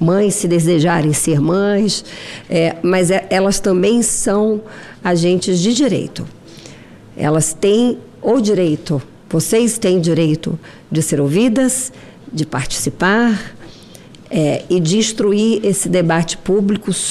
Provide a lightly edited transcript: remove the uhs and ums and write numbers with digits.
mães, se desejarem ser mães, mas elas também são agentes de direito. Elas têm o direito, vocês têm direito de ser ouvidas, de participar e de instruir esse debate público